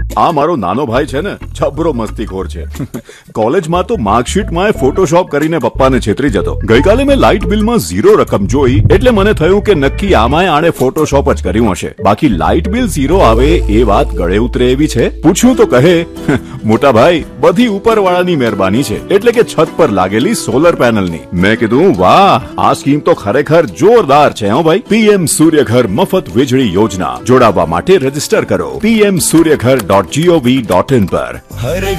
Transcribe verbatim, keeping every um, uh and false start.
આ મારો નાનો ભાઈ છે ને, છબરો મસ્તીખોર છે. કોલેજમાં તો માર્કશીટમાં ફોટોશોપ કરીને પપ્પાને છેતરી જતો. ગઈકાલે મેં લાઇટ બિલમાં ઝીરો રકમ જોઈ એટલે મને થયું કે નક્કી આમાંય આણે ફોટોશોપ જ કર્યું હશે. બાકી લાઇટ બિલ ઝીરો આવે એ વાત ગળે ઉતરે એવી છે. પૂછ્યું તો કહે, મોટા ભાઈ બધી ઉપરવાળાની મહેરબાની છે, એટલે કે છત પર લાગેલી સોલર પેનલની. મેં કીધું વાહ, આ સ્કીમ તો ખરેખર જોરદાર છે હો ભાઈ. પીએમ સૂર્યઘર મફત વીજળી યોજના. જોડાવા માટે રજીસ્ટર કરો PM Suryaghar dot GOV dot in પર. હર